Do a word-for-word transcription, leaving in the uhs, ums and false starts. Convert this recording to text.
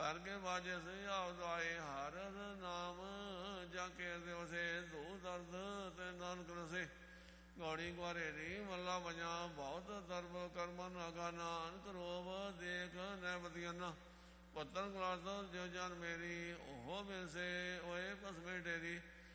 ਹਰ ਕੇ ਬਾਜੇ ਸੇ ਆਵਦਾਏ ਹਰ ਨਾਮ ਜਾ ਕੇ ਦਿਵਸੇ ਧੂ ਦਰਦ ਤੇ ਨਾਨਕ ਰਸੇ ਗੌੜੀ ਗੁਆਰੇ ਨੀ ਮੱਲਾ ਪੰਜਾ ਬਹੁਤ ਦਰਬ ਕਰਮਨ ਅਗਾਨਾ ਅਨਕ ਰੋਬ ਦੇਖ ਨੈਬਤੀਨਾ ਪੱਤਨ ਗੁਲਾਸ ਜੋ ਜਨ ਮੇਰੀ ਉਹ ਮਿਲਸੇ ਓਏ ਕਸਮੇ ਡੇਰੀ